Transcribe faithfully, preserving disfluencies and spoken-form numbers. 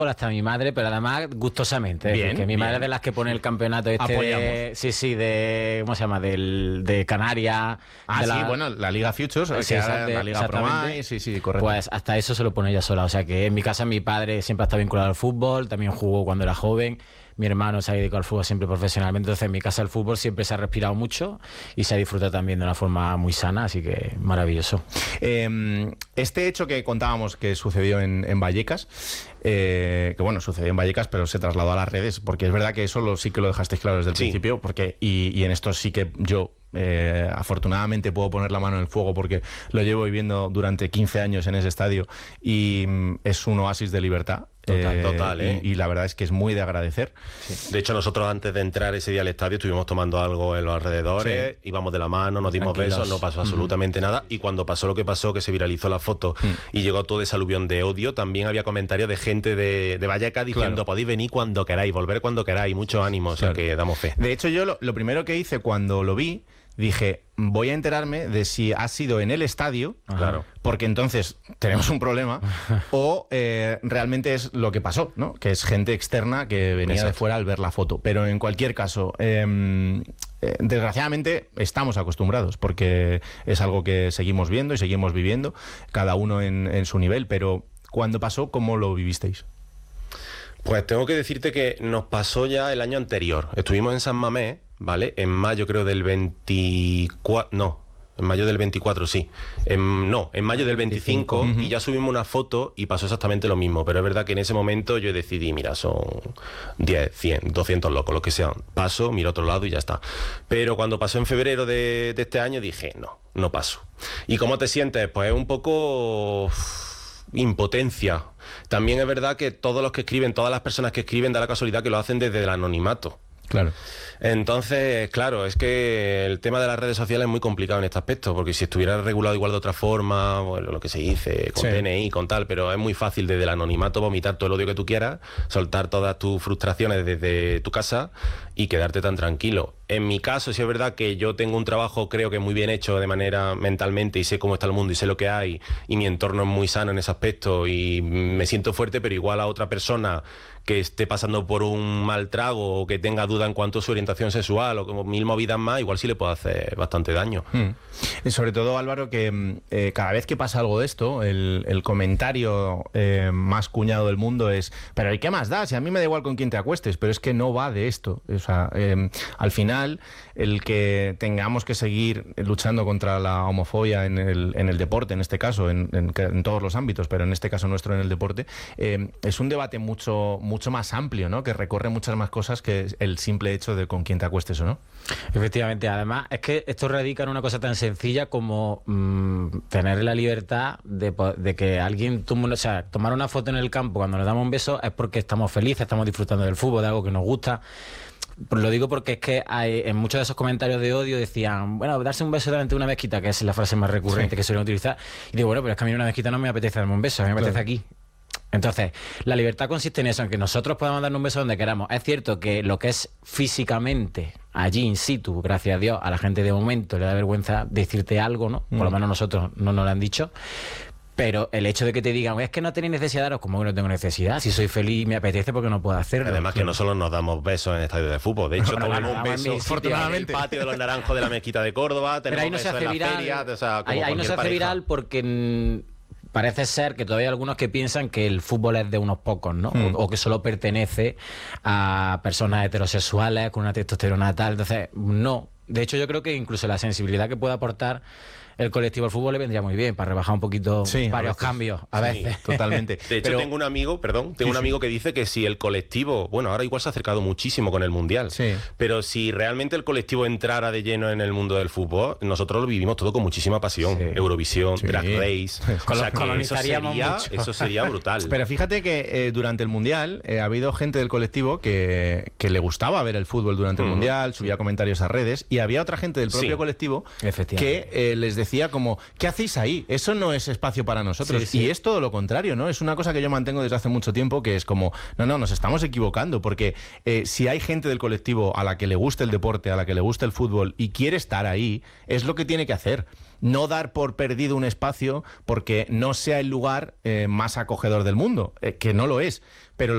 hasta mi madre, pero además gustosamente. Bien, Es decir, que mi bien. madre es de las que pone el campeonato este de, sí, sí, de, ¿cómo se llama? Del, de Canarias. Ah, de sí, la, bueno, la Liga Futures, Sí, que ahora exacte- la Liga exactamente. Promai, sí, sí, correcto. Pues hasta eso se lo pone ella sola. O sea que en mi casa mi padre siempre ha estado vinculado al fútbol, también jugó cuando era joven. Mi hermano se ha dedicado al fútbol siempre profesionalmente. Entonces en mi casa el fútbol siempre se ha respirado mucho y se ha disfrutado también de una forma muy sana, así que maravilloso. Eh, este hecho que contábamos que sucedió en, en Vallecas, eh, que bueno, sucedió en Vallecas, pero se trasladó a las redes, porque es verdad que eso lo, sí que lo dejasteis claro desde el Sí. principio, porque y, y en esto sí que yo eh, afortunadamente puedo poner la mano en el fuego porque lo llevo viviendo durante quince años en ese estadio y mm, es un oasis de libertad. Total, total, ¿eh? y, y la verdad es que es muy de agradecer. De hecho, nosotros antes de entrar ese día al estadio estuvimos tomando algo en los alrededores, íbamos de la mano, nos dimos Tranquilos. besos, no pasó absolutamente nada. Y cuando pasó lo que pasó, que se viralizó la foto y llegó todo ese aluvión de odio, también había comentarios de gente de, de Vallecas diciendo, Claro. podéis venir cuando queráis, volver cuando queráis, mucho ánimo, o sea Claro. que damos fe. De hecho, yo lo, lo primero que hice cuando lo vi, dije, voy a enterarme de si ha sido en el estadio, Claro. porque entonces tenemos un problema, o eh, realmente es lo que pasó, ¿no? Que es gente externa que venía de Exacto. fuera al ver la foto. Pero en cualquier caso, eh, eh, desgraciadamente estamos acostumbrados, porque es algo que seguimos viendo y seguimos viviendo, cada uno en, en su nivel. Pero cuando pasó, ¿cómo lo vivisteis? Pues tengo que decirte que nos pasó ya el año anterior. Estuvimos en San Mamés, ¿vale? En mayo creo del veinticuatro... No, en mayo del veinticuatro, sí. En, no, en mayo del veinticinco, Ujú. y ya subimos una foto y pasó exactamente lo mismo. Pero es verdad que en ese momento yo decidí, mira, son diez, cien, doscientos locos, lo que sean. Paso, miro a otro lado y ya está. Pero cuando pasó en febrero de, de este año dije, no, no paso. ¿Y cómo te sientes? Pues un poco... uf, impotencia. También es verdad que todos los que escriben, todas las personas que escriben, da la casualidad que lo hacen desde el anonimato. Claro. Entonces, claro, es que el tema de las redes sociales es muy complicado en este aspecto, porque si estuviera regulado igual de otra forma, bueno, lo que se dice, con Sí. D N I, con tal, pero es muy fácil desde el anonimato vomitar todo el odio que tú quieras, soltar todas tus frustraciones desde tu casa y quedarte tan tranquilo. En mi caso, sí es verdad que yo tengo un trabajo, creo que muy bien hecho de manera mentalmente, y sé cómo está el mundo y sé lo que hay, y mi entorno es muy sano en ese aspecto y me siento fuerte, pero igual a otra persona que esté pasando por un mal trago o que tenga duda en cuanto a su orientación sexual o como mil movidas más, igual sí le puede hacer bastante daño. Mm. Y sobre todo, Álvaro, que mm, eh, cada vez que pasa algo de esto, el, el comentario eh, más cuñado del mundo es, pero ¿y qué más da? Si a mí me da igual con quién te acuestes, pero es que no va de esto. O sea, eh, al final, el que tengamos que seguir luchando contra la homofobia en el, en el deporte, en este caso, en, en, en todos los ámbitos, pero en este caso nuestro en el deporte, eh, es un debate mucho, mucho más amplio, ¿no? Que recorre muchas más cosas que el simple hecho de con quién te acuestes o no. Efectivamente, además es que esto radica en una cosa tan sencilla como mmm, tener la libertad de, po- de que alguien tome, o sea, tomar una foto en el campo cuando nos damos un beso es porque estamos felices, estamos disfrutando del fútbol, de algo que nos gusta. Pues lo digo porque es que hay, en muchos de esos comentarios de odio decían, bueno, darse un beso delante de una mezquita, que es la frase más recurrente Sí. que suelen utilizar, y digo, bueno, pero es que a mí en una mezquita no me apetece darme un beso, a mí me apetece Claro. aquí. Entonces, la libertad consiste en eso, en que nosotros podamos darnos un beso donde queramos. Es cierto que lo que es físicamente, allí in situ, gracias a Dios, a la gente de momento le da vergüenza decirte algo, ¿no? Por lo Mm. menos nosotros no nos lo han dicho. Pero el hecho de que te digan, es que no tenéis necesidad de daros, como que no tengo necesidad. Si soy feliz y me apetece, porque no puedo hacerlo. Además que no solo nos damos besos en estadios de fútbol, de hecho No, no, tenemos no, un no, en beso mi sitio, en el patio de los Naranjos de la Mezquita de Córdoba, Pero tenemos ahí no se besos hace en la viral. feria, o sea, como ahí, ahí no se cualquier hace pareja. viral porque mm, parece ser que todavía hay algunos que piensan que el fútbol es de unos pocos, ¿no? Mm. O, o que solo pertenece a personas heterosexuales con una testosterona tal. Entonces, no. De hecho, yo creo que incluso la sensibilidad que puede aportar el colectivo al fútbol le vendría muy bien para rebajar un poquito Sí, a varios veces. cambios a Sí. veces. Totalmente. De hecho, Pero- tengo un amigo, perdón, tengo Sí, un sí. amigo que dice que si el colectivo, bueno, ahora igual se ha acercado muchísimo con el Mundial, Sí. pero si realmente el colectivo entrara de lleno en el mundo del fútbol, nosotros lo vivimos todo con muchísima pasión. Sí. Eurovisión, Sí. Drag Race, o sea, que eso Colonizaríamos sería, mucho. eso sería brutal. Pero fíjate que eh, durante el Mundial eh, ha habido gente del colectivo que, que le gustaba ver el fútbol durante el Ujú. Mundial, subía comentarios a redes, y había otra gente del propio Sí. colectivo Efectivamente. que eh, les decía como, ¿qué hacéis ahí? Eso no es espacio para nosotros. Sí, sí. Y es todo lo contrario, ¿no? Es una cosa que yo mantengo desde hace mucho tiempo, que es como, no, no, nos estamos equivocando, porque eh, si hay gente del colectivo a la que le gusta el deporte, a la que le gusta el fútbol y quiere estar ahí, es lo que tiene que hacer. No dar por perdido un espacio porque no sea el lugar eh, más acogedor del mundo, eh, que no lo es. Pero